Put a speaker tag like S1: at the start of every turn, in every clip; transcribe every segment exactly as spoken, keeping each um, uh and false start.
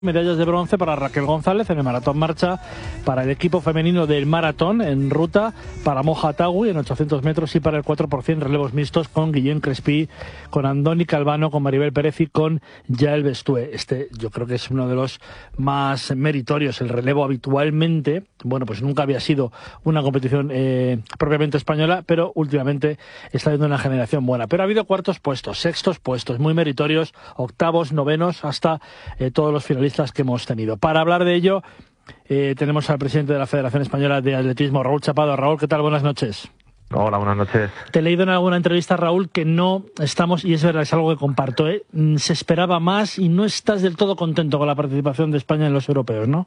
S1: Medallas de bronce para Raquel González en el maratón marcha, para el equipo femenino del maratón en ruta, para Moja Tagui en ochocientos metros y para el cuatro por cien relevos mixtos con Guillén Crespí, con Andoni Calvano, con Maribel Pérez y con Yael Bestué. Este yo creo que es uno de los más meritorios. El relevo habitualmente, bueno, pues nunca había sido una competición eh, propiamente española, pero últimamente está viendo una generación buena. Pero ha habido cuartos puestos, sextos puestos, muy meritorios, octavos, novenos, hasta eh, todos los finalistas que hemos tenido. Para hablar de ello, eh, tenemos al presidente de la Federación Española de Atletismo, Raúl Chapado. Raúl, ¿qué tal? Buenas noches.
S2: Hola, buenas noches.
S1: Te he leído en alguna entrevista, Raúl, que no estamos, y es verdad, es algo que comparto, ¿eh? Se esperaba más y no estás del todo contento con la participación de España en los europeos, ¿no?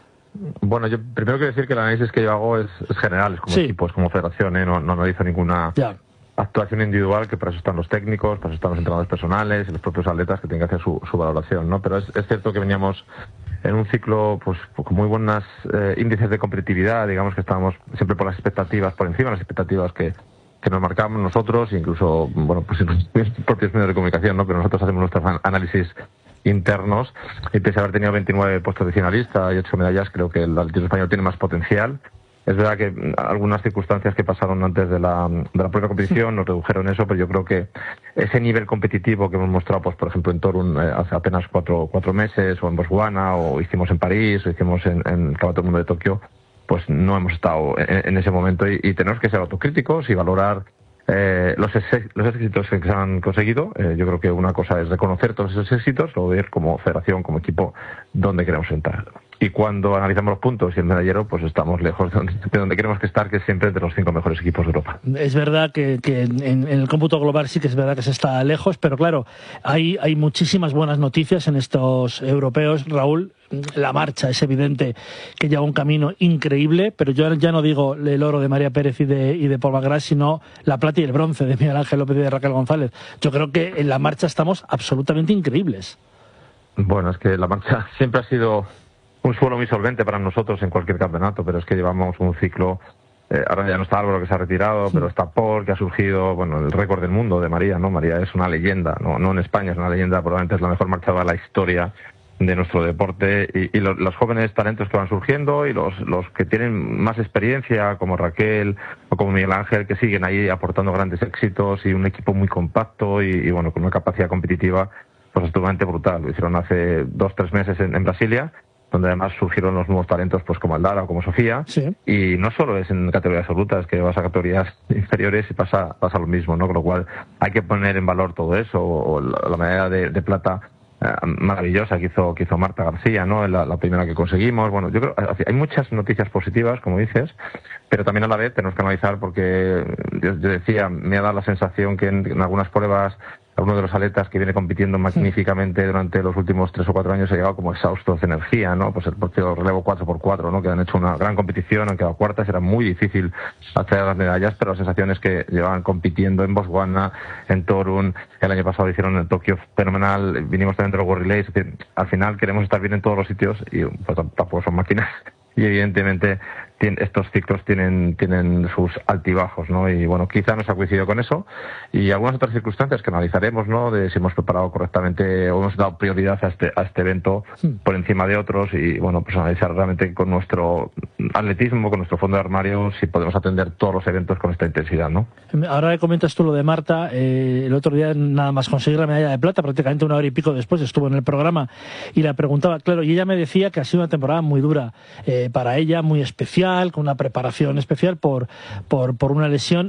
S2: Bueno, yo primero quiero decir que el análisis que yo hago es, es general, es como
S1: sí.
S2: equipos, como federación, ¿eh? no, no analizo ninguna
S1: ya.
S2: actuación individual, que para eso están los técnicos, para eso están los entrenadores personales y los propios atletas que tienen que hacer su, su valoración, ¿no? Pero es, es cierto que veníamos en un ciclo pues con muy buenos eh, índices de competitividad, digamos que estábamos siempre por las expectativas, por encima de las expectativas que, que nos marcábamos nosotros, e incluso, bueno, pues en los propios medios de comunicación, ¿no? Pero nosotros hacemos nuestros análisis internos, y pese a haber tenido veintinueve puestos de finalista y ocho medallas, creo que el atletismo español tiene más potencial. Es verdad que algunas circunstancias que pasaron antes de la, de la propia competición nos redujeron eso, pero yo creo que ese nivel competitivo que hemos mostrado, pues por ejemplo en Torun eh, hace apenas cuatro, cuatro meses, o en Botswana, o hicimos en París, o hicimos en, en el Campeonato del Mundo de Tokio, pues no hemos estado en, en ese momento, y, y tenemos que ser autocríticos y valorar eh, los, los éxitos que se han conseguido. Eh, yo creo que una cosa es reconocer todos esos éxitos, luego ver como federación, como equipo, dónde queremos entrar. Y cuando analizamos los puntos y el medallero, pues estamos lejos de donde, de donde queremos que estar, que es siempre de los cinco mejores equipos de Europa.
S1: Es verdad que, que en, en el cómputo global sí que es verdad que se está lejos, pero claro, hay, hay muchísimas buenas noticias en estos europeos, Raúl. La marcha es evidente que lleva un camino increíble, pero yo ya no digo el oro de María Pérez y de, y de Paul Magras, sino la plata y el bronce de Miguel Ángel López y de Raquel González. Yo creo que en la marcha estamos absolutamente increíbles.
S2: Bueno, es que la marcha siempre ha sido un suelo muy solvente para nosotros en cualquier campeonato, pero es que llevamos un ciclo. Eh, ahora ya no está Álvaro, que se ha retirado, pero está Paul, que ha surgido, bueno, el récord del mundo de María, ¿no? María es una leyenda, no, no en España, es una leyenda, probablemente es la mejor marchadora de la historia de nuestro deporte, y, y los, los jóvenes talentos que van surgiendo, y los, los que tienen más experiencia, como Raquel o como Miguel Ángel, que siguen ahí aportando grandes éxitos, y un equipo muy compacto y, y bueno, con una capacidad competitiva pues absolutamente brutal. Lo hicieron hace dos, tres meses en, en Brasilia, donde además surgieron los nuevos talentos, pues como Aldara o como Sofía,
S1: sí.
S2: Y no solo es en categorías absolutas, que vas a categorías inferiores y pasa, pasa lo mismo, ¿no? Con lo cual hay que poner en valor todo eso, o la, la medalla de, de plata eh, maravillosa que hizo, que hizo Marta García, ¿no? La, la primera que conseguimos. Bueno, yo creo hay muchas noticias positivas, como dices, pero también a la vez tenemos que analizar, porque yo, yo decía, me ha dado la sensación que en, en algunas pruebas alguno de los atletas que viene compitiendo magníficamente durante los últimos tres o cuatro años ha llegado como exhaustos de energía, ¿no? Pues el propio relevo cuatro por cuatro, ¿no? Que han hecho una gran competición, han quedado cuartas, era muy difícil acceder a las medallas, pero la sensación es que llevaban compitiendo en Botswana, en Torun, el año pasado hicieron en Tokio fenomenal, vinimos también de los World Relays, es decir, al final queremos estar bien en todos los sitios, y pues tampoco son máquinas, y evidentemente estos ciclos tienen tienen sus altibajos, ¿no? Y bueno, quizá no se ha coincidido con eso, y algunas otras circunstancias que analizaremos, ¿no? De si hemos preparado correctamente o hemos dado prioridad a este a este evento por encima de otros, y bueno, pues analizar realmente con nuestro atletismo, con nuestro fondo de armario, si podemos atender todos los eventos con esta intensidad, ¿no?
S1: Ahora que comentas tú lo de Marta, eh, el otro día nada más conseguir la medalla de plata, prácticamente una hora y pico después estuvo en el programa y la preguntaba, claro, y ella me decía que ha sido una temporada muy dura eh, para ella, muy especial, con una preparación especial por, por, por una lesión.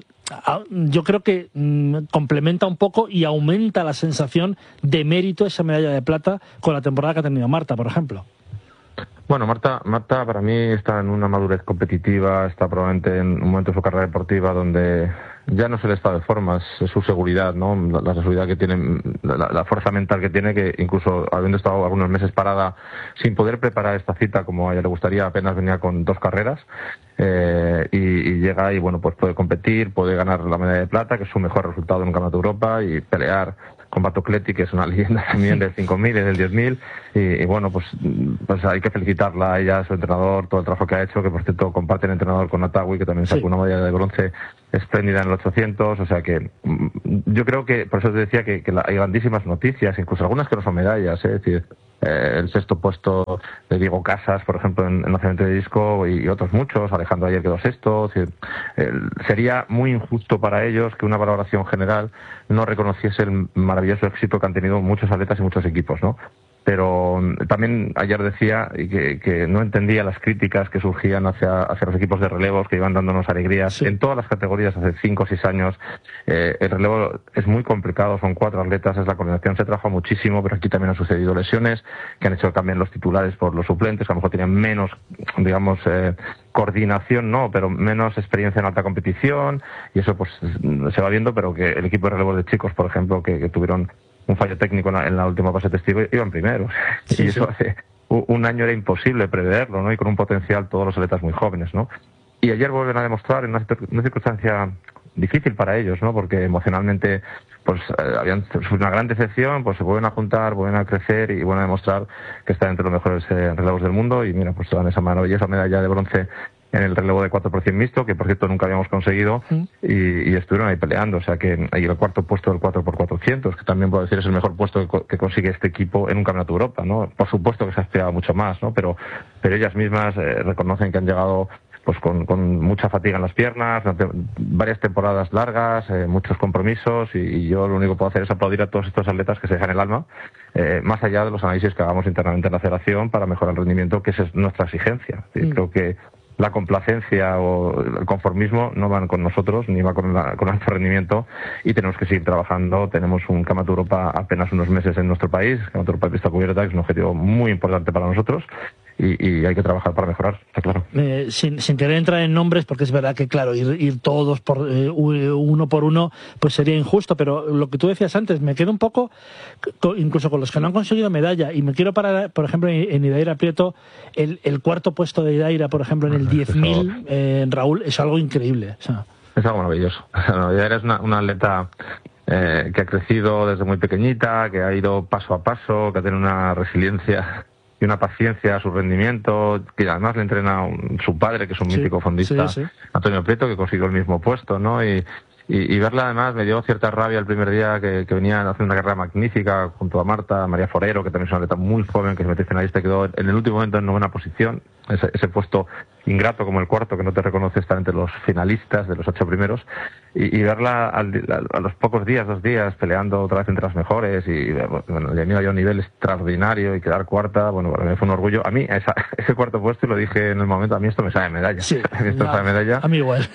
S1: Yo creo que mmm, complementa un poco y aumenta la sensación de mérito esa medalla de plata con la temporada que ha tenido Marta, por ejemplo.
S2: Bueno, Marta, Marta para mí está en una madurez competitiva, está probablemente en un momento de su carrera deportiva donde ya no es el estado de forma, es su seguridad, ¿no? La, la seguridad que tiene, la, la fuerza mental que tiene, que incluso habiendo estado algunos meses parada sin poder preparar esta cita como a ella le gustaría, apenas venía con dos carreras, eh, y, y llega y bueno, pues puede competir, puede ganar la medalla de plata, que es su mejor resultado en un campeonato de Europa, y pelear con Batocleti, que es una leyenda también del cinco mil y del diez mil, y, y bueno, pues, pues hay que felicitarla a ella, a su entrenador, todo el trabajo que ha hecho, que por cierto comparte el entrenador con Atagui, que también sacó sí. una medalla de bronce espléndida en el ochocientos, o sea que yo creo que, por eso te decía que, que la, hay grandísimas noticias, incluso algunas que no son medallas, ¿eh? Es decir, eh, el sexto puesto de Diego Casas, por ejemplo, en, en lanzamiento de disco, y, y otros muchos. Alejandro ayer quedó sexto. Es decir, eh, sería muy injusto para ellos que una valoración general no reconociese el maravilloso éxito que han tenido muchos atletas y muchos equipos, ¿no? Pero también ayer decía que, que no entendía las críticas que surgían hacia, hacia los equipos de relevos que iban dándonos alegrías. Sí. En todas las categorías hace cinco o seis años eh, el relevo es muy complicado, son cuatro atletas, es la coordinación, se trabaja muchísimo, pero aquí también han sucedido lesiones que han hecho que cambien los titulares por los suplentes, que a lo mejor tenían menos, digamos, eh, coordinación, no, pero menos experiencia en alta competición, y eso pues se va viendo, pero que el equipo de relevos de chicos, por ejemplo, que, que tuvieron un fallo técnico en la, en la última fase testigo, iban primeros. Sí, y eso sí. Hace un año era imposible preverlo, ¿no? Y con un potencial todos los atletas muy jóvenes, ¿no? Y ayer vuelven a demostrar en una, una circunstancia difícil para ellos, ¿no? Porque emocionalmente pues eh, habían sufrido una gran decepción, pues se vuelven a juntar, vuelven a crecer y vuelven a demostrar que están entre los mejores eh, relevos del mundo. Y mira, pues dan esa maravillosa medalla de bronce en el relevo de cuatro por cien mixto, que por cierto nunca habíamos conseguido, sí. y, y estuvieron ahí peleando. O sea que ahí el cuarto puesto del cuatro por cuatrocientos, que también puedo decir es el mejor puesto que, que consigue este equipo en un campeonato de Europa, ¿no? Por supuesto que se ha aspirado mucho más, ¿no? Pero, pero ellas mismas eh, reconocen que han llegado pues con, con mucha fatiga en las piernas, varias temporadas largas, eh, muchos compromisos, y, y yo lo único que puedo hacer es aplaudir a todos estos atletas que se dejan el alma, eh, más allá de los análisis que hagamos internamente en la federación para mejorar el rendimiento, que esa es nuestra exigencia. Sí. Creo que la complacencia o el conformismo no van con nosotros, ni va con, la, con nuestro rendimiento, y tenemos que seguir trabajando. Tenemos un Campeonato de Europa apenas unos meses en nuestro país, el Campeonato de Europa de pista cubierta, que es un objetivo muy importante para nosotros, y, y hay que trabajar para mejorar, está claro.
S1: Eh, sin, sin querer entrar en nombres, porque es verdad que, claro, ir, ir todos por eh, uno por uno, pues sería injusto, pero lo que tú decías antes, me quedo un poco, incluso con los que no han conseguido medalla, y me quiero parar, por ejemplo, en, en Idaira Prieto, el, el cuarto puesto de Idaira, por ejemplo, en el diez mil, eh, Raúl, es algo increíble. O sea.
S2: Es algo maravilloso. Idaira es una, una atleta eh, que ha crecido desde muy pequeñita, que ha ido paso a paso, que tiene una resiliencia y una paciencia a su rendimiento, que además le entrena un, su padre, que es un sí, mítico fondista, sí, sí. Antonio Prieto, que consiguió el mismo puesto, ¿no? Y, y, y verla además me dio cierta rabia el primer día que, que venía haciendo una carrera magnífica junto a Marta, María Forero, que también es una atleta muy joven, que se metió finalista y quedó en el último momento en novena posición. Ese, ese puesto ingrato como el cuarto, que no te reconoce, estar entre los finalistas de los ocho primeros, y, y verla al, a, a los pocos días, dos días, peleando otra vez entre las mejores, y bueno, le había un nivel extraordinario, y quedar cuarta, bueno, para mí fue un orgullo. A mí, esa, ese cuarto puesto, y lo dije en el momento, a mí esto me sabe medalla.
S1: Sí,
S2: a mí esto
S1: no,
S2: me sabe medalla.
S1: A mí igual.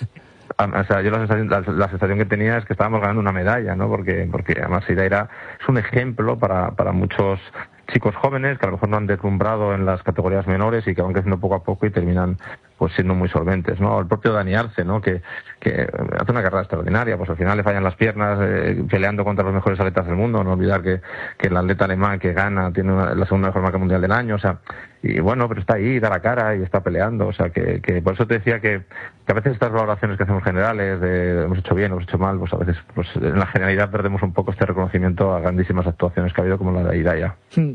S2: O sea, yo la sensación, la, la sensación que tenía es que estábamos ganando una medalla, ¿no? Porque, porque además Idaira es un ejemplo para, para muchos chicos jóvenes que a lo mejor no han deslumbrado en las categorías menores y que van creciendo poco a poco y terminan pues siendo muy solventes, ¿no? El propio Dani Arce, ¿no? Que, que hace una carrera extraordinaria, pues al final le fallan las piernas, eh, peleando contra los mejores atletas del mundo. No olvidar que, que el atleta alemán que gana tiene una, la segunda mejor marca mundial del año, o sea, y bueno, pero está ahí, da la cara y está peleando, o sea, que, que por eso te decía que, que a veces estas valoraciones que hacemos generales de hemos hecho bien, hemos hecho mal, pues a veces pues en la generalidad perdemos un poco este reconocimiento a grandísimas actuaciones que ha habido, como la de Idaira.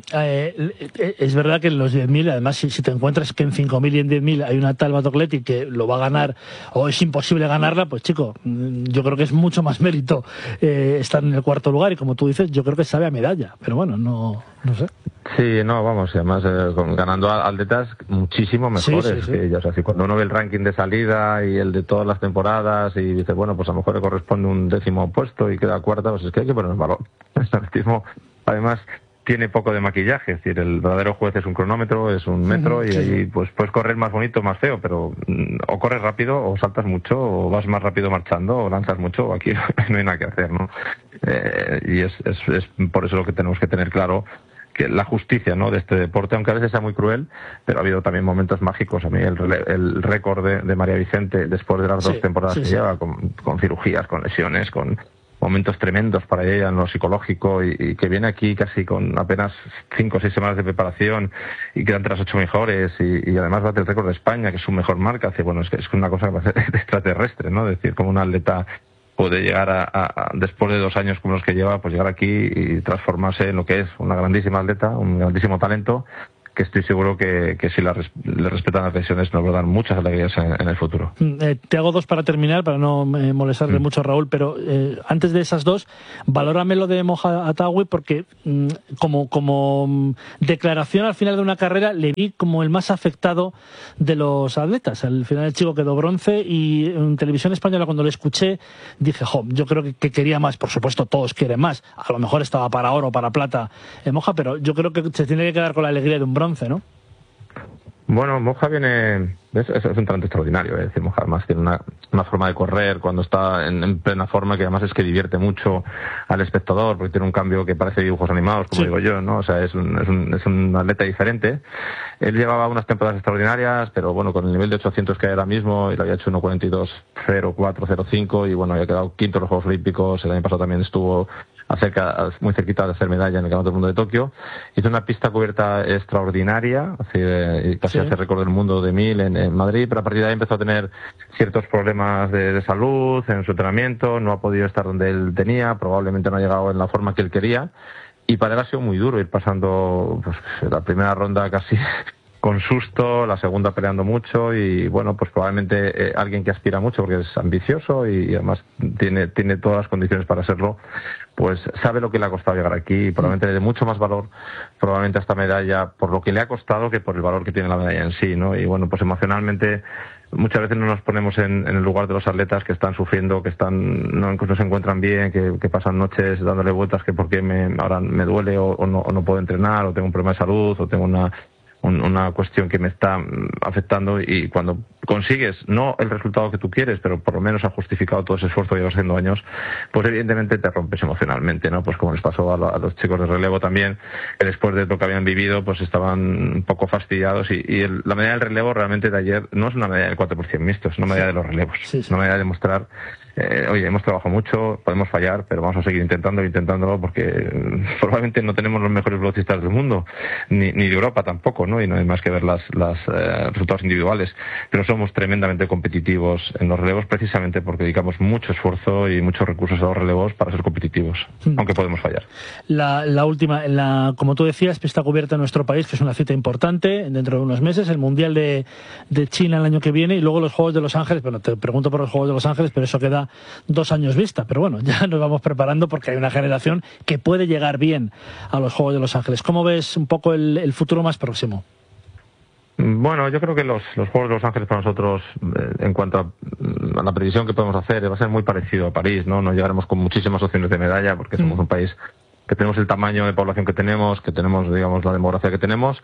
S1: Eh, es verdad que en los diez mil, además, si, si te encuentras que en cinco mil y en diez mil hay una tal Batocleti que lo va a ganar o es imposible ganarla, pues chico, yo creo que es mucho más mérito eh, estar en el cuarto lugar, y como tú dices, yo creo que sabe a medalla, pero bueno, no, no sé.
S2: Sí, no, vamos, y además eh, con, ganando atletas muchísimo mejores. Sí, sí, sí. Que ellos. Así, cuando uno ve el ranking de salida y el de todas las temporadas y dice, bueno, pues a lo mejor le corresponde un décimo puesto y queda cuarta, pues es que hay que poner en valor. El atletismo, además, tiene poco de maquillaje, es decir, el verdadero juez es un cronómetro, es un metro, uh-huh, y sí, ahí pues puedes correr más bonito, más feo, pero mm, o corres rápido, o saltas mucho, o vas más rápido marchando, o lanzas mucho, aquí no hay nada que hacer, ¿no? Eh, y es, es, es por eso lo que tenemos que tener claro, que la justicia, ¿no?, de este deporte, aunque a veces sea muy cruel, pero ha habido también momentos mágicos. A mí el, el récord de, de María Vicente, después de las sí, dos temporadas sí, que sí. lleva, con, con cirugías, con lesiones, con momentos tremendos para ella en lo psicológico, y, y que viene aquí casi con apenas cinco o seis semanas de preparación y queda entre las ocho mejores, y, y además bate el récord de España, que es su mejor marca. Hace, bueno, es que es una cosa que va a ser extraterrestre, ¿no? Es decir, como una atleta puede llegar a, a, a, después de dos años como los que lleva, pues llegar aquí y transformarse en lo que es una grandísima atleta, un grandísimo talento, que estoy seguro que, que si la res, le respetan las lesiones nos va a dar muchas alegrías en, en el futuro.
S1: Eh, te hago dos para terminar, para no eh, molestarle mm. mucho a Raúl, pero eh, antes de esas dos, valórame lo de Moja Atawi, porque mm, como, como mm, declaración al final de una carrera le vi como el más afectado de los atletas. Al final el chico quedó bronce y en televisión española cuando lo escuché dije, jo, yo creo que, que quería más, por supuesto todos quieren más, a lo mejor estaba para oro, para plata en Moja, pero yo creo que se tiene que quedar con la alegría de un bronce, ¿no?
S2: Bueno, Moja viene, es, es un talento extraordinario, ¿eh? Es decir, Moja además tiene una, una forma de correr cuando está en, en plena forma que además es que divierte mucho al espectador porque tiene un cambio que parece dibujos animados, como sí. digo yo, ¿no? O sea, es un, es un, es un atleta diferente. Él llevaba unas temporadas extraordinarias, pero bueno, con el nivel de ochocientos que hay ahora mismo, él había hecho uno cuarenta y dos cero cuatro cero cinco y bueno, había quedado quinto en los Juegos Olímpicos, el año pasado también estuvo acerca, muy cerquita de hacer medalla en el Campeonato del Mundo de Tokio. Hizo una pista cubierta extraordinaria, así, eh, casi sí. hace récord del mundo de mil en, en Madrid, pero a partir de ahí empezó a tener ciertos problemas de, de salud en su entrenamiento, no ha podido estar donde él tenía, probablemente no ha llegado en la forma que él quería, y para él ha sido muy duro ir pasando pues, la primera ronda casi con susto, la segunda peleando mucho y bueno, pues probablemente eh, alguien que aspira mucho porque es ambicioso y, y además tiene, tiene todas las condiciones para serlo, pues sabe lo que le ha costado llegar aquí y probablemente le dé mucho más valor probablemente a esta medalla por lo que le ha costado que por el valor que tiene la medalla en sí, ¿no? Y bueno, pues emocionalmente muchas veces no nos ponemos en, en el lugar de los atletas que están sufriendo, que están no, no se encuentran bien, que, que pasan noches dándole vueltas que porque me, ahora me duele o, o, no, o no puedo entrenar o tengo un problema de salud o tengo una una cuestión que me está afectando y cuando consigues, no el resultado que tú quieres, pero por lo menos ha justificado todo ese esfuerzo que llevas haciendo años, pues evidentemente te rompes emocionalmente, ¿no? Pues como les pasó a, lo, a los chicos de relevo también, que después de lo que habían vivido, pues estaban un poco fastidiados y, y el, la medalla del relevo realmente de ayer no es una medalla del cuatro por cien mixto, es una medalla de los relevos, sí, sí. Una medalla de mostrar Eh, oye, hemos trabajado mucho, podemos fallar, pero vamos a seguir intentando, intentándolo, porque probablemente no tenemos los mejores velocistas del mundo, ni, ni de Europa tampoco, ¿no? Y no hay más que ver las, las eh, resultados individuales, pero somos tremendamente competitivos en los relevos precisamente porque dedicamos mucho esfuerzo y muchos recursos a los relevos para ser competitivos, mm. aunque podemos fallar.
S1: La, la última, la, como tú decías, pista cubierta en nuestro país, que es una cita importante, dentro de unos meses, el Mundial de, de China el año que viene y luego los Juegos de Los Ángeles. Bueno, te pregunto por los Juegos de Los Ángeles, pero eso queda dos años vista, pero bueno, ya nos vamos preparando porque hay una generación que puede llegar bien a los Juegos de Los Ángeles. ¿Cómo ves un poco el, el futuro más próximo?
S2: Bueno, yo creo que los, los Juegos de Los Ángeles para nosotros, eh, en cuanto a, a la previsión que podemos hacer, va a ser muy parecido a París, ¿no? No llegaremos con muchísimas opciones de medalla porque somos mm. un país que tenemos el tamaño de población que tenemos, que tenemos, digamos, la demografía que tenemos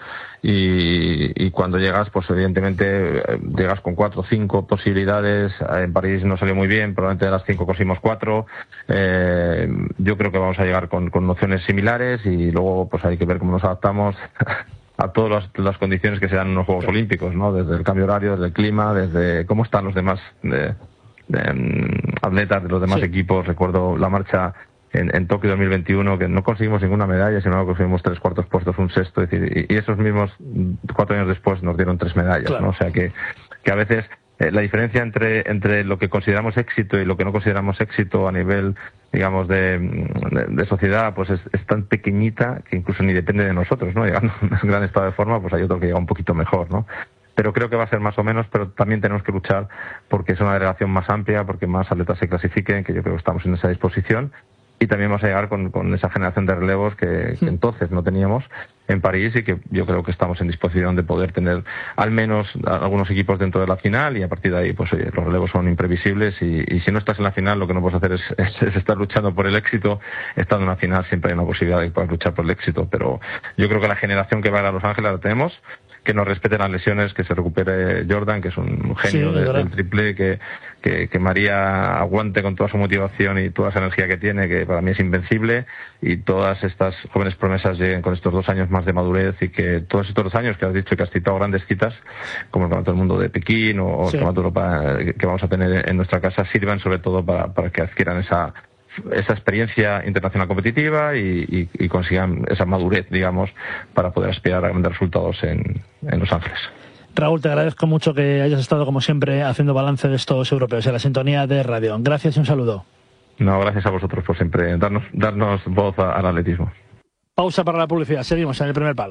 S2: y, y cuando llegas, pues evidentemente llegas con cuatro o cinco posibilidades. En París no salió muy bien, probablemente de las cinco conseguimos cuatro. Eh, yo creo que vamos a llegar con, con opciones similares y luego pues hay que ver cómo nos adaptamos a todas las, las condiciones que se dan en los Juegos Olímpicos, ¿no? Desde el cambio horario, desde el clima, desde cómo están los demás de, de, um, atletas de los demás sí. equipos. Recuerdo la marcha En, en Tokio dos mil veintiuno, que no conseguimos ninguna medalla, sino que conseguimos tres cuartos puestos, un sexto, es decir, y, y esos mismos cuatro años después nos dieron tres medallas, claro. ¿no? O sea que, que a veces eh, la diferencia entre, entre lo que consideramos éxito y lo que no consideramos éxito a nivel, digamos, de, de, de sociedad, pues es, es tan pequeñita que incluso ni depende de nosotros, ¿no? Llegando a un gran estado de forma, pues hay otro que llega un poquito mejor, ¿no? Pero creo que va a ser más o menos, pero también tenemos que luchar porque es una delegación más amplia, porque más atletas se clasifiquen, que yo creo que estamos en esa disposición. Y también vamos a llegar con, con esa generación de relevos que, que entonces no teníamos en París y que yo creo que estamos en disposición de poder tener al menos algunos equipos dentro de la final y a partir de ahí pues oye, los relevos son imprevisibles y, y si no estás en la final lo que no puedes hacer es, es, es estar luchando por el éxito. Estando en la final siempre hay una posibilidad de poder luchar por el éxito, pero yo creo que la generación que va a ir a Los Ángeles la tenemos. Que nos respeten las lesiones, que se recupere Jordan, que es un genio sí, de, del triple, que, que, que María aguante con toda su motivación y toda esa energía que tiene, que para mí es invencible, y todas estas jóvenes promesas lleguen con estos dos años más de madurez y que todos estos dos años que has dicho que has citado grandes citas, como el Campeonato del Mundo de Pekín o sí. el Campeonato de Europa que vamos a tener en nuestra casa, sirvan sobre todo para, para que adquieran esa esa experiencia internacional competitiva y, y, y consigan esa madurez, digamos, para poder aspirar a grandes resultados en, en Los Ángeles.
S1: Raúl, te agradezco mucho que hayas estado, como siempre, haciendo balance de estos europeos en la sintonía de radio. Gracias y un saludo.
S2: No, gracias a vosotros por siempre darnos, darnos voz a, al atletismo.
S1: Pausa para la publicidad. Seguimos en El Primer Palo.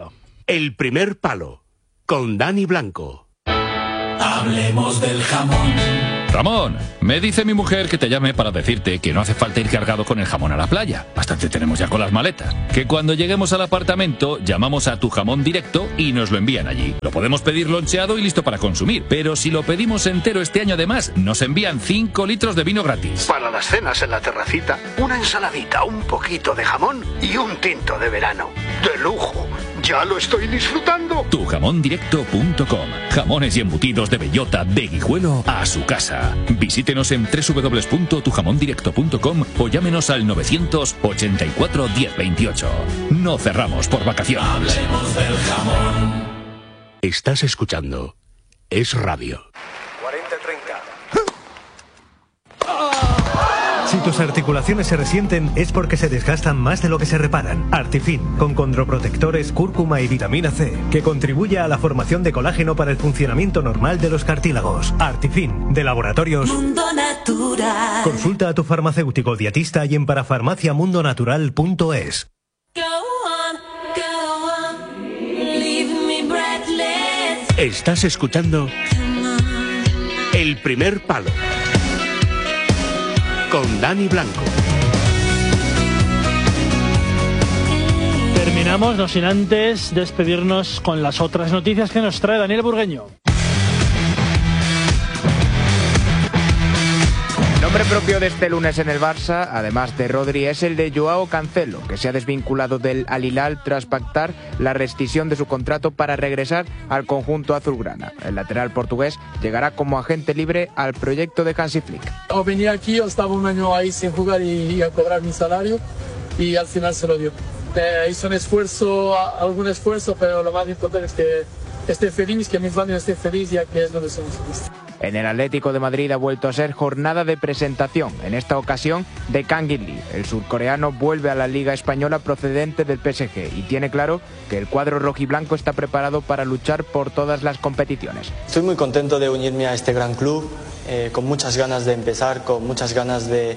S3: El primer palo, con Dani Blanco.
S4: Hablemos del jamón.
S5: Ramón, me dice mi mujer que te llame para decirte que no hace falta ir cargado con el jamón a la playa. Bastante tenemos ya con las maletas. Que cuando lleguemos al apartamento, llamamos a Tu Jamón Directo y nos lo envían allí. Lo podemos pedir loncheado y listo para consumir. Pero si lo pedimos entero este año además, nos envían cinco litros de vino gratis.
S6: Para las cenas en la terracita, una ensaladita, un poquito de jamón y un tinto de verano. ¡De lujo! ¡Ya lo estoy disfrutando!
S5: tu jamón directo punto com. Jamones y embutidos de bellota, de Guijuelo a su casa. Visítenos en doble u doble u doble u punto tu jamón directo punto com o llámenos al novecientos ochenta y cuatro diez veintiocho. No cerramos por vacaciones.
S4: Hablemos del jamón.
S3: Estás escuchando Es Radio.
S7: cuarenta treinta. Si tus articulaciones se resienten es porque se desgastan más de lo que se reparan. Artifin, con condroprotectores, cúrcuma y vitamina C, que contribuye a la formación de colágeno para el funcionamiento normal de los cartílagos. Artifin, de Laboratorios
S8: Mundo Natural.
S7: Consulta a tu farmacéutico dietista y en parafarmacia mundo natural punto es.
S8: Go on, go on, leave me breathless.
S3: Estás escuchando El primer palo, con Dani Blanco.
S1: Terminamos, no sin antes despedirnos con las otras noticias que nos trae Daniel Burgueño.
S9: Nombre propio de este lunes en el Barça, además de Rodri, es el de Joao Cancelo, que se ha desvinculado del Al Hilal tras pactar la rescisión de su contrato para regresar al conjunto azulgrana. El lateral portugués llegará como agente libre al proyecto de Hansi Flick.
S10: O venía aquí, o estaba un año ahí sin jugar y, y a cobrar mi salario, y al final se lo dio. Eh, hizo un esfuerzo, algún esfuerzo, pero lo más importante es que esté feliz, que mi familia esté feliz, ya que es donde somos felices.
S9: En el Atlético de Madrid ha vuelto a ser jornada de presentación, en esta ocasión de Kang In-lee. El surcoreano vuelve a la Liga Española procedente del P S G y tiene claro que el cuadro rojiblanco está preparado para luchar por todas las competiciones.
S11: Estoy muy contento de unirme a este gran club, eh, con muchas ganas de empezar, con muchas ganas de,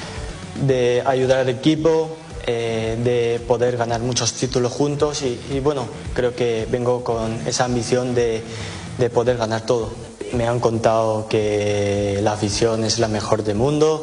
S11: de ayudar al equipo, eh, de poder ganar muchos títulos juntos y, y bueno, creo que vengo con esa ambición de, de poder ganar todo. Me han contado que la afición es la mejor del mundo,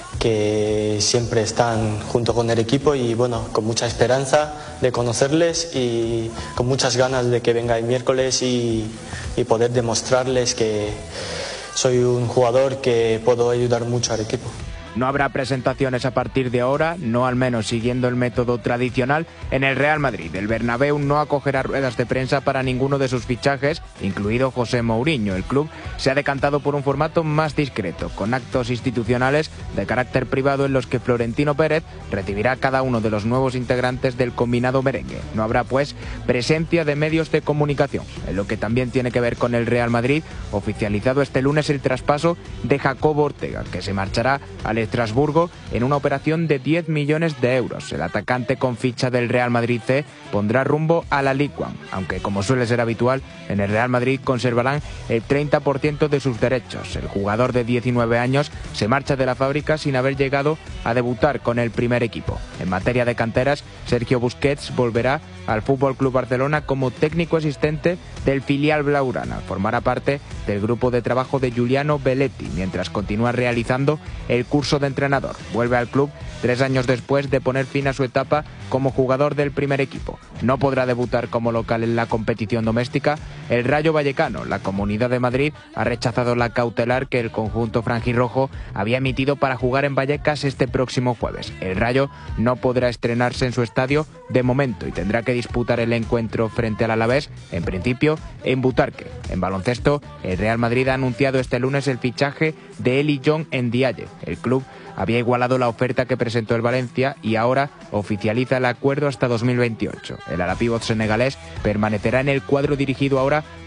S11: que siempre están junto con el equipo y bueno, con mucha esperanza de conocerles y con muchas ganas de que venga el miércoles y, y poder demostrarles que soy un jugador que puedo ayudar mucho al equipo.
S9: No habrá presentaciones a partir de ahora, no al menos siguiendo el método tradicional, en el Real Madrid. El Bernabéu no acogerá ruedas de prensa para ninguno de sus fichajes, incluido José Mourinho. El club se ha decantado por un formato más discreto, con actos institucionales de carácter privado en los que Florentino Pérez recibirá a cada uno de los nuevos integrantes del combinado merengue. No habrá, pues, presencia de medios de comunicación. En lo que también tiene que ver con el Real Madrid, oficializado este lunes el traspaso de Jacobo Ortega, que se marchará al Estrasburgo en una operación de diez millones de euros. El atacante con ficha del Real Madrid C pondrá rumbo a la Ligue uno, aunque como suele ser habitual, en el Real Madrid conservarán el treinta por ciento de sus derechos. El jugador de diecinueve años se marcha de la fábrica sin haber llegado a debutar con el primer equipo. En materia de canteras, Sergio Busquets volverá al F C Barcelona como técnico asistente del filial blaugrana. Formará parte del grupo de trabajo de Giuliano Belletti, mientras continúa realizando el curso de entrenador. Vuelve al club tres años después de poner fin a su etapa como jugador del primer equipo. No podrá debutar como local en la competición doméstica. El Rayo Vallecano, la Comunidad de Madrid, ha rechazado la cautelar que el conjunto franjirrojo había emitido para jugar en Vallecas este próximo jueves. El Rayo no podrá estrenarse en su estadio de momento y tendrá que disputar el encuentro frente al Alavés, en principio en Butarque. En baloncesto, el Real Madrid ha anunciado este lunes el fichaje de Eli John Ndiaye. El club había igualado la oferta que presentó el Valencia y ahora oficializa el acuerdo hasta dos mil veintiocho. El alapívot senegalés permanecerá en el cuadro dirigido ahora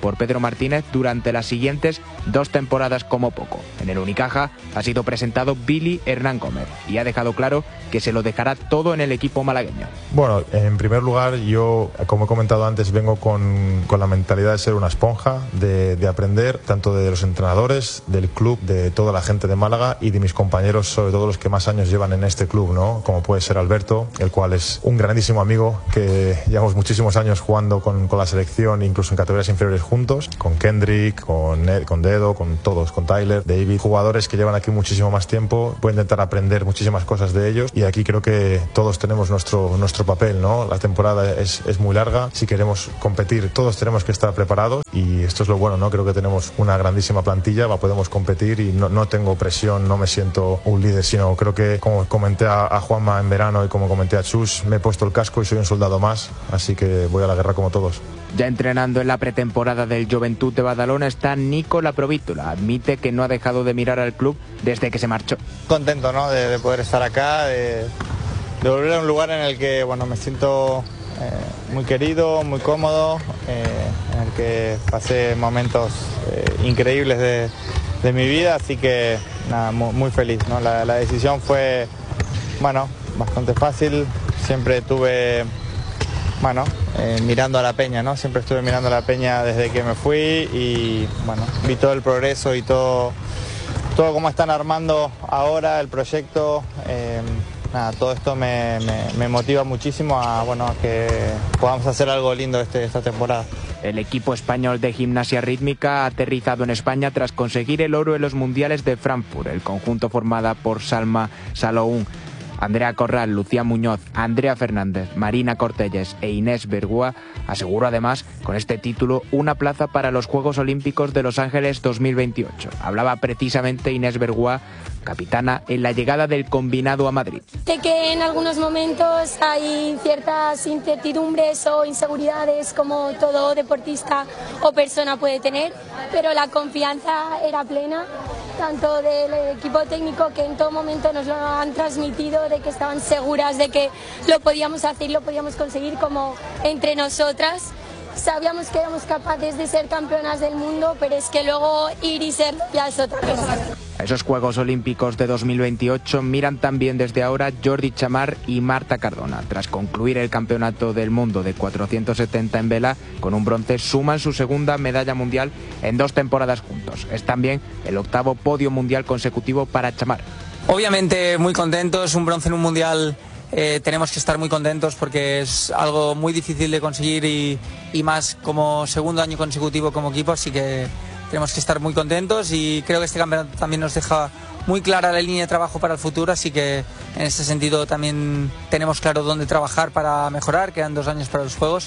S9: por Pedro Martínez durante las siguientes dos temporadas como poco. En el Unicaja ha sido presentado Billy Hernán Gómez y ha dejado claro que se lo dejará todo en el equipo malagueño.
S12: Bueno, en primer lugar, yo, como he comentado antes, vengo con, con la mentalidad de ser una esponja, de, de aprender tanto de los entrenadores, del club, de toda la gente de Málaga y de mis compañeros, sobre todo los que más años llevan en este club, ¿no? Como puede ser Alberto, el cual es un grandísimo amigo que llevamos muchísimos años jugando con, con la selección, incluso en categorías inferiores juntos, con Kendrick, con Ed, con Dedo, con todos, con Tyler, David, jugadores que llevan aquí muchísimo más tiempo. Voy a intentar aprender muchísimas cosas de ellos y aquí creo que todos tenemos nuestro, nuestro papel, ¿no? La temporada es, es muy larga, si queremos competir todos tenemos que estar preparados y esto es lo bueno, ¿no? Creo que tenemos una grandísima plantilla, podemos competir y no, no tengo presión, no me siento un líder, sino creo que, como comenté a, a Juanma en verano y como comenté a Chus, me he puesto el casco y soy un soldado más, así que voy a la guerra como todos.
S9: Ya entrenando en la pretemporada del Joventut de Badalona está Nico Laprovítula. Admite que no ha dejado de mirar al club desde que se marchó.
S13: Contento, ¿no? de, de poder estar acá, de, de volver a un lugar en el que, bueno, me siento eh, muy querido, muy cómodo, eh, en el que pasé momentos eh, increíbles de, de mi vida, así que nada, muy, muy feliz, ¿no? La, la decisión fue, bueno, bastante fácil. Siempre tuve, bueno, eh, mirando a la Peña, ¿no? Siempre estuve mirando a la Peña desde que me fui y, bueno, vi todo el progreso y todo, todo cómo están armando ahora el proyecto. Eh, nada, todo esto me, me, me motiva muchísimo a, bueno, a que podamos hacer algo lindo este, esta temporada.
S9: El equipo español de gimnasia rítmica ha aterrizado en España tras conseguir el oro en los mundiales de Frankfurt. El conjunto formada por Salma Saloún, Andrea Corral, Lucía Muñoz, Andrea Fernández, Marina Cortelles e Inés Bergua aseguró además con este título una plaza para los Juegos Olímpicos de Los Ángeles dos mil veintiocho. Hablaba precisamente Inés Bergua, capitana, en la llegada del combinado a Madrid.
S14: Sé que en algunos momentos hay ciertas incertidumbres o inseguridades como todo deportista o persona puede tener, pero la confianza era plena, tanto del equipo técnico que en todo momento nos lo han transmitido, de que estaban seguras de que lo podíamos hacer, lo podíamos conseguir, como entre nosotras. Sabíamos que éramos capaces de ser campeonas del mundo, pero es que luego ir y ser ya es otra cosa.
S9: A esos Juegos Olímpicos de dos mil veintiocho miran también desde ahora Jordi Chamar y Marta Cardona. Tras concluir el Campeonato del Mundo de cuatrocientos setenta en vela, con un bronce suman su segunda medalla mundial en dos temporadas juntos. Es también el octavo podio mundial consecutivo para Chamar.
S15: Obviamente muy contentos, un bronce en un mundial. Eh, tenemos que estar muy contentos porque es algo muy difícil de conseguir y, y más como segundo año consecutivo como equipo, así que tenemos que estar muy contentos y creo que este campeonato también nos deja muy clara la línea de trabajo para el futuro, así que en este sentido también tenemos claro dónde trabajar para mejorar. Quedan dos años para los Juegos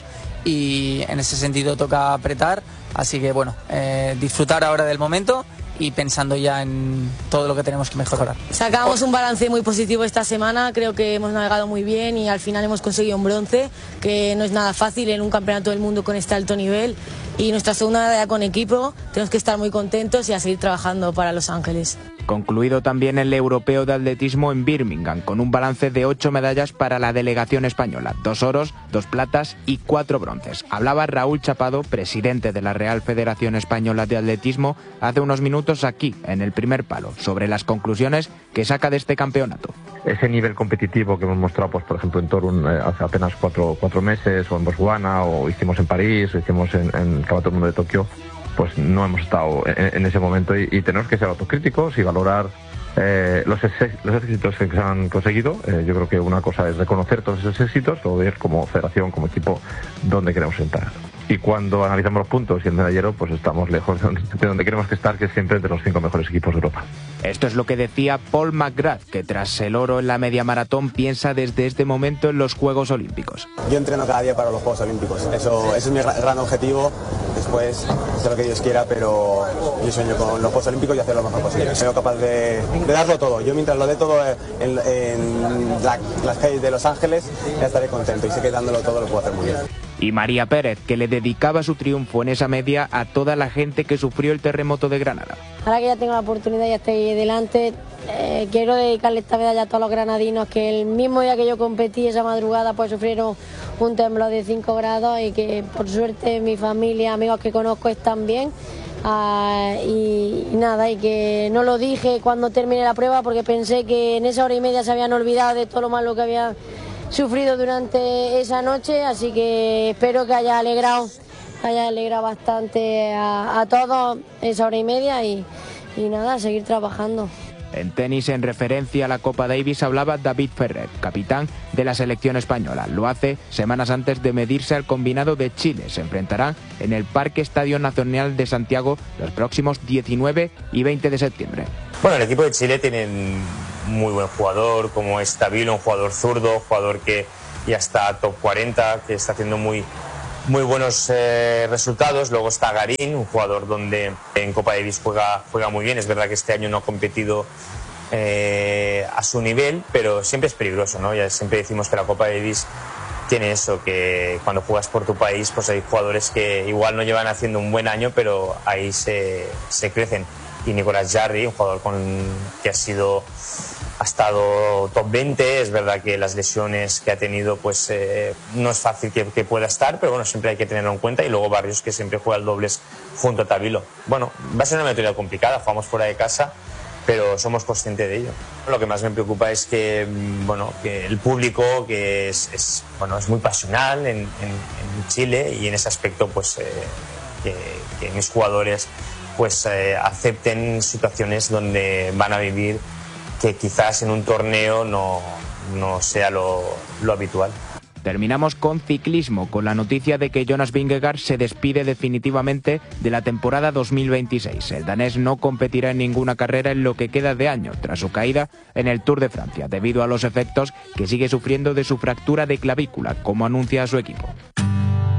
S15: y en ese sentido toca apretar, así que bueno, eh, disfrutar ahora del momento y pensando ya en todo lo que tenemos que mejorar.
S16: Sacamos un balance muy positivo esta semana, creo que hemos navegado muy bien y al final hemos conseguido un bronce, que no es nada fácil en un campeonato del mundo con este alto nivel, y nuestra segunda medalla con equipo, tenemos que estar muy contentos y a seguir trabajando para Los Ángeles.
S9: Concluido también el Europeo de Atletismo en Birmingham, con un balance de ocho medallas para la delegación española, dos oros, dos platas y cuatro bronces. Hablaba Raúl Chapado, presidente de la Real Federación Española de Atletismo, hace unos minutos aquí, en El Primer Palo, sobre las conclusiones que saca de este campeonato.
S2: Ese nivel competitivo que hemos mostrado, pues por ejemplo, en Torun eh, hace apenas cuatro, cuatro meses, o en Botswana, o hicimos en París, o hicimos en, en el Campeonato del Mundo de Tokio, pues no hemos estado en, en ese momento y, y tenemos que ser autocríticos y valorar eh, los, los éxitos que se han conseguido. Eh, yo creo que una cosa es reconocer todos esos éxitos o ver como federación, como equipo, dónde queremos entrar. Y cuando analizamos los puntos y el medallero, pues estamos lejos de donde, de donde queremos que estar, que es siempre entre los cinco mejores equipos de Europa.
S9: Esto es lo que decía Paul McGrath, que tras el oro en la media maratón piensa desde este momento en los Juegos Olímpicos.
S17: Yo entreno cada día para los Juegos Olímpicos, eso, eso es mi gran objetivo. Después, sé lo que Dios quiera, pero yo sueño con los Juegos Olímpicos y hacer lo mejor posible. Soy capaz de, de darlo todo. Yo mientras lo dé todo en, en la, las calles de Los Ángeles, ya estaré contento y sé que dándolo todo lo puedo hacer muy bien.
S9: Y María Pérez, que le dedicaba su triunfo en esa media a toda la gente que sufrió el terremoto de Granada.
S18: Ahora que ya tengo la oportunidad y ya estoy delante, eh, quiero dedicarle esta medalla a todos los granadinos que el mismo día que yo competí, esa madrugada, pues sufrieron un temblor de cinco grados y que por suerte mi familia, amigos que conozco están bien. Uh, y, y nada, y que no lo dije cuando terminé la prueba porque pensé que en esa hora y media se habían olvidado de todo lo malo que había sufrido durante esa noche, así que espero que haya alegrado, haya alegrado bastante a, a todos esa hora y media y, y nada, a seguir trabajando.
S9: En tenis, en referencia a la Copa Davis, hablaba David Ferrer, capitán de la selección española. Lo hace semanas antes de medirse al combinado de Chile. Se enfrentarán en el Parque Estadio Nacional de Santiago los próximos diecinueve y veinte de septiembre.
S19: Bueno, el equipo de Chile tiene un muy buen jugador, como es Tabilo, un jugador zurdo, jugador que ya está top cuarenta, que está haciendo muy... muy buenos eh, resultados. Luego está Garín, un jugador donde en Copa Davis juega, juega muy bien. Es verdad que este año no ha competido eh, a su nivel, pero siempre es peligroso, ¿no? Ya siempre decimos que la Copa Davis tiene eso, que cuando juegas por tu país pues hay jugadores que igual no llevan haciendo un buen año, pero ahí se, se crecen. Y Nicolás Jarry, un jugador con, que ha sido... ha estado top veinte, es verdad que las lesiones que ha tenido pues eh, no es fácil que, que pueda estar, pero bueno, siempre hay que tenerlo en cuenta. Y luego Barrios, que siempre juega el dobles junto a Tabilo. Bueno, va a ser una metodología complicada, jugamos fuera de casa, pero somos conscientes de ello. Lo que más me preocupa es que, bueno, que el público, que es, es, bueno, es muy pasional en, en, en Chile, y en ese aspecto pues eh, que, que mis jugadores pues eh, acepten situaciones donde van a vivir que quizás en un torneo no, no sea lo, lo habitual.
S9: Terminamos con ciclismo, con la noticia de que Jonas Vingegaard se despide definitivamente de la temporada dos mil veintiséis. El danés no competirá en ninguna carrera en lo que queda de año, tras su caída en el Tour de Francia, debido a los efectos que sigue sufriendo de su fractura de clavícula, como anuncia su equipo.